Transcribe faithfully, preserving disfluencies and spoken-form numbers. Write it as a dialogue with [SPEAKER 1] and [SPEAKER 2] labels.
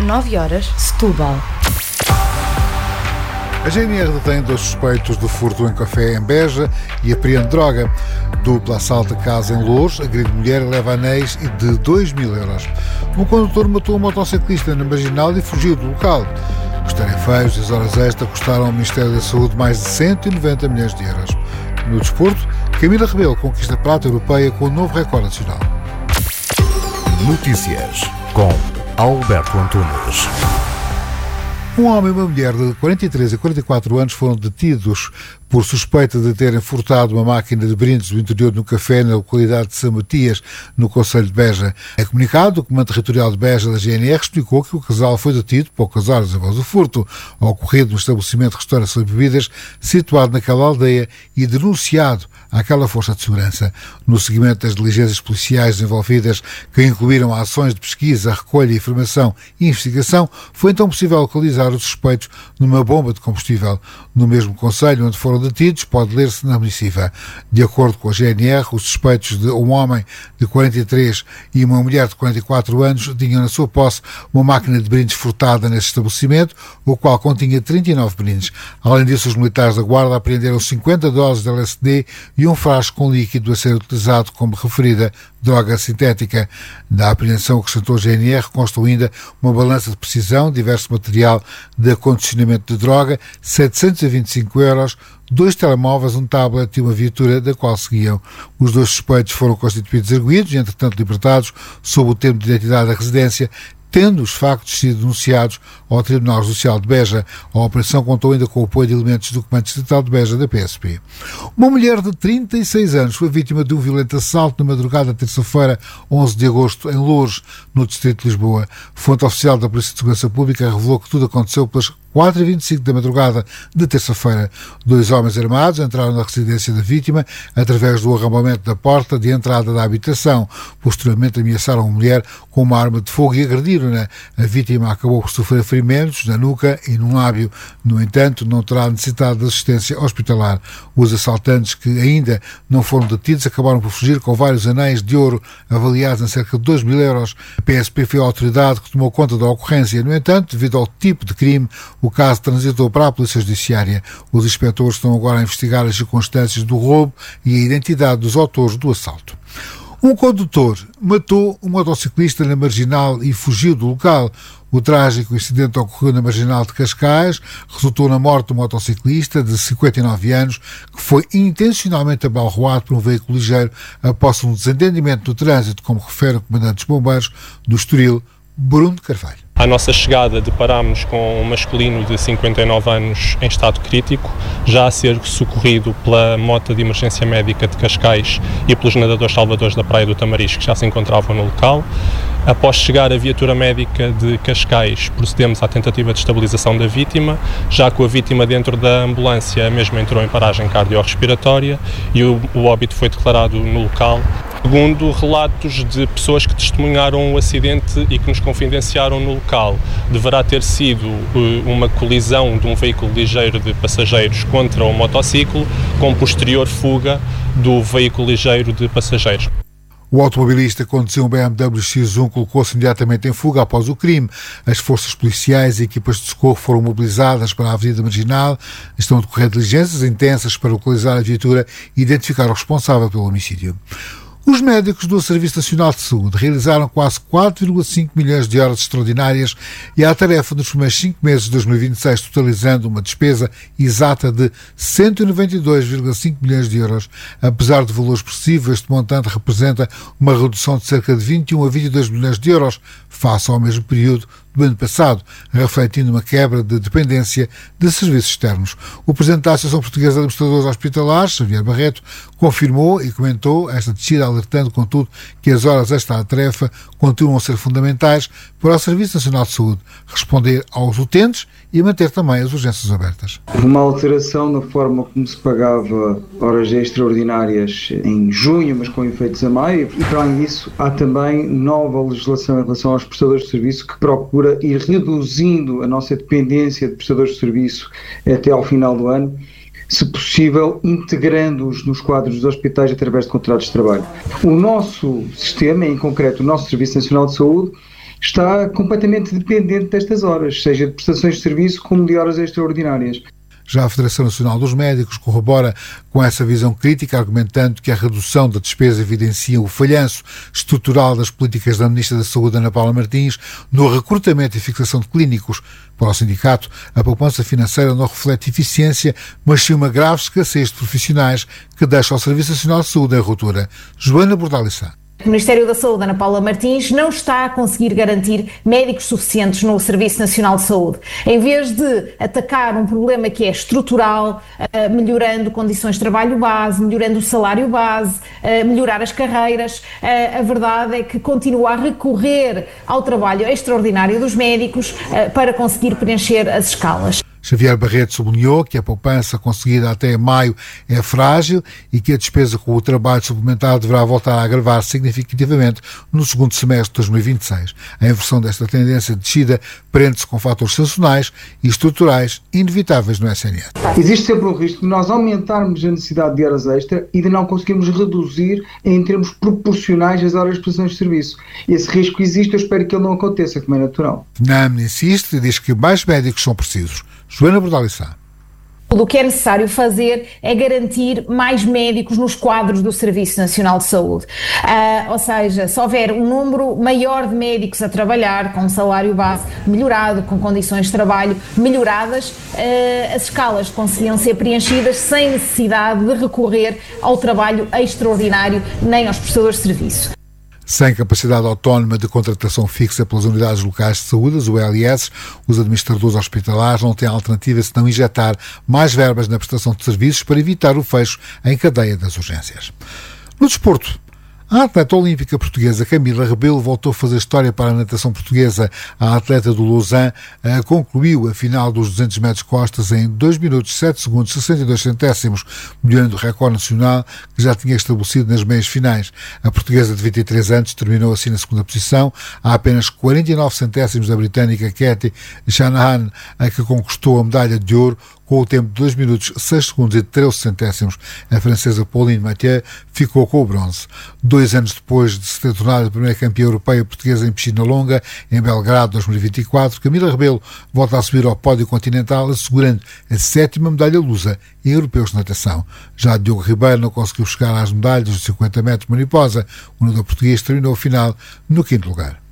[SPEAKER 1] nove horas, Setúbal.
[SPEAKER 2] A G N R detém dois suspeitos de furto em café em Beja e apreende droga. Duplo assalto a casa em Louros, agride mulher e leva anéis de dois mil euros. Um condutor matou um motociclista na Marginal e fugiu do local. Os tarefeiros e as horas extra custaram ao Ministério da Saúde mais de cento e noventa milhões de euros. No desporto, Camila Rebelo conquista a prata europeia com um novo recorde nacional.
[SPEAKER 3] Notícias com Alberto Antunes.
[SPEAKER 2] Um homem e uma mulher de quarenta e três e quarenta e quatro anos foram detidos por suspeita de terem furtado uma máquina de brindes do interior de um café na localidade de São Matias, no concelho de Beja. Em comunicado, o Comando Territorial de Beja da G N R explicou que o casal foi detido poucas horas após o furto, ocorrido no estabelecimento de restauração de bebidas situado naquela aldeia e denunciado àquela força de segurança. No seguimento das diligências policiais envolvidas, que incluíram ações de pesquisa, recolha, informação e investigação, foi então possível localizar os suspeitos numa bomba de combustível. No mesmo concelho onde foram detidos, pode ler-se na missiva. De acordo com a G N R, os suspeitos de um homem de quarenta e três e uma mulher de quarenta e quatro anos tinham na sua posse uma máquina de brindes furtada nesse estabelecimento, o qual continha trinta e nove brindes. Além disso, os militares da Guarda apreenderam cinquenta doses de L S D e um frasco com líquido a ser utilizado como referida droga sintética. Da apreensão, acrescentou a G N R, constou ainda uma balança de precisão, diverso material de acondicionamento de droga, setecentos e vinte e cinco euros, dois telemóveis, um tablet e uma viatura da qual seguiam. Os dois suspeitos foram constituídos arguidos e, entretanto, libertados sob o termo de identidade da residência, tendo os factos sido denunciados ao Tribunal Judicial de Beja. A operação contou ainda com o apoio de elementos do Comando Distrital de Beja da P S P. Uma mulher de trinta e seis anos foi vítima de um violento assalto na madrugada de terça-feira, onze de agosto, em Louros, no distrito de Lisboa. Fonte oficial da Polícia de Segurança Pública revelou que tudo aconteceu pelas quatro e vinte e cinco da madrugada de terça-feira. Dois homens armados entraram na residência da vítima através do arrombamento da porta de entrada da habitação. Posteriormente ameaçaram a mulher com uma arma de fogo e agrediram-na. A vítima acabou por sofrer ferimentos na nuca e no lábio. No entanto, não terá necessidade de assistência hospitalar. Os assaltantes, que ainda não foram detidos, acabaram por fugir com vários anéis de ouro avaliados em cerca de dois mil euros. A P S P foi a autoridade que tomou conta da ocorrência. No entanto, devido ao tipo de crime, o caso transitou para a Polícia Judiciária. Os inspectores estão agora a investigar as circunstâncias do roubo e a identidade dos autores do assalto. Um condutor matou um motociclista na Marginal e fugiu do local. O trágico incidente ocorreu na Marginal de Cascais, resultou na morte do motociclista de cinquenta e nove anos, que foi intencionalmente abalroado por um veículo ligeiro após um desentendimento no trânsito, como refere o comandante dos bombeiros do Estoril, Bruno Carvalho.
[SPEAKER 4] À nossa chegada, deparámos com um masculino de cinquenta e nove anos em estado crítico, já a ser socorrido pela Mota de Emergência Médica de Cascais e pelos nadadores salvadores da Praia do Tamariz, que já se encontravam no local. Após chegar a viatura médica de Cascais, procedemos à tentativa de estabilização da vítima, já com a vítima dentro da ambulância, a mesma entrou em paragem cardiorrespiratória e o, o óbito foi declarado no local. Segundo relatos de pessoas que testemunharam o acidente e que nos confidenciaram no local, deverá ter sido uh, uma colisão de um veículo ligeiro de passageiros contra um motociclo, com posterior fuga do veículo ligeiro de passageiros.
[SPEAKER 2] O automobilista conduziu um B M W X um, colocou-se imediatamente em fuga após o crime. As forças policiais e equipas de socorro foram mobilizadas para a Avenida Marginal. Estão a decorrer diligências intensas para localizar a viatura e identificar o responsável pelo homicídio. Os médicos do Serviço Nacional de Saúde realizaram quase quatro vírgula cinco milhões de horas extraordinárias e à tarefa nos primeiros cinco meses de dois mil e vinte e seis, totalizando uma despesa exata de cento e noventa e dois vírgula cinco milhões de euros. Apesar de valor expressivo, este montante representa uma redução de cerca de vinte e um a vinte e dois milhões de euros face ao mesmo período do ano passado, refletindo uma quebra de dependência de serviços externos. O presidente da Associação Portuguesa de Administradores Hospitalares, Xavier Barreto, confirmou e comentou esta descida, alertando, contudo, que as horas extra-tarefa continuam a ser fundamentais para o Serviço Nacional de Saúde responder aos utentes e manter também as urgências abertas.
[SPEAKER 5] Uma alteração na forma como se pagava horas extraordinárias em junho, mas com efeitos a maio, e para além disso há também nova legislação em relação aos prestadores de serviço que procura ir reduzindo a nossa dependência de prestadores de serviço até ao final do ano, se possível integrando-os nos quadros dos hospitais através de contratos de trabalho. O nosso sistema, em concreto o nosso Serviço Nacional de Saúde, está completamente dependente destas horas, seja de prestações de serviço como de horas extraordinárias.
[SPEAKER 2] Já a Federação Nacional dos Médicos corrobora com essa visão crítica, argumentando que a redução da despesa evidencia o falhanço estrutural das políticas da Ministra da Saúde, Ana Paula Martins, no recrutamento e fixação de clínicos. Para o sindicato, a poupança financeira não reflete eficiência, mas sim uma grave escassez de profissionais que deixa o Serviço Nacional de Saúde em ruptura. Joana Bordalissá.
[SPEAKER 1] O Ministério da Saúde, Ana Paula Martins, não está a conseguir garantir médicos suficientes no Serviço Nacional de Saúde. Em vez de atacar um problema que é estrutural, uh, melhorando condições de trabalho base, melhorando o salário base, uh, melhorar as carreiras, uh, a verdade é que continua a recorrer ao trabalho extraordinário dos médicos uh, para conseguir preencher as escalas.
[SPEAKER 2] Xavier Barreto sublinhou que a poupança conseguida até maio é frágil e que a despesa com o trabalho suplementar deverá voltar a agravar significativamente no segundo semestre de dois mil e vinte e seis. A inversão desta tendência de descida prende-se com fatores sazonais e estruturais inevitáveis no S N S.
[SPEAKER 5] Existe sempre o risco de nós aumentarmos a necessidade de horas extra e de não conseguirmos reduzir em termos proporcionais as horas de prestação de serviço. Esse risco existe, eu espero que ele não aconteça, como é natural.
[SPEAKER 2] NAM insiste e diz que mais médicos são precisos. Joana Bordalissá.
[SPEAKER 1] O que é necessário fazer é garantir mais médicos nos quadros do Serviço Nacional de Saúde. Uh, ou seja, se houver um número maior de médicos a trabalhar, com um salário base melhorado, com condições de trabalho melhoradas, uh, as escalas conseguiam ser preenchidas sem necessidade de recorrer ao trabalho extraordinário nem aos prestadores de serviço.
[SPEAKER 2] Sem capacidade autónoma de contratação fixa pelas unidades locais de saúde, as U L S, os administradores hospitalares não têm alternativa senão injetar mais verbas na prestação de serviços para evitar o fecho em cadeia das urgências. No desporto, a atleta olímpica portuguesa Camila Rebelo voltou a fazer história para a natação portuguesa. A atleta do Lausanne uh, concluiu a final dos duzentos metros costas em dois minutos, sete segundos, sessenta e dois centésimos, melhorando o recorde nacional que já tinha estabelecido nas meias finais. A portuguesa de vinte e três anos terminou assim na segunda posição, a apenas quarenta e nove centésimos da britânica Katie Shanahan, a que conquistou a medalha de ouro com o tempo de dois minutos, seis segundos e treze centésimos. A francesa Pauline Mathieu ficou com o bronze. Dois anos depois de se ter tornado a primeira campeã europeia portuguesa em piscina longa, em Belgrado dois mil e vinte e quatro, Camila Rebelo volta a subir ao pódio continental, assegurando a sétima medalha lusa em europeus de natação. Já Diogo Ribeiro não conseguiu chegar às medalhas dos cinquenta metros mariposa. O nadador português terminou a final no quinto lugar.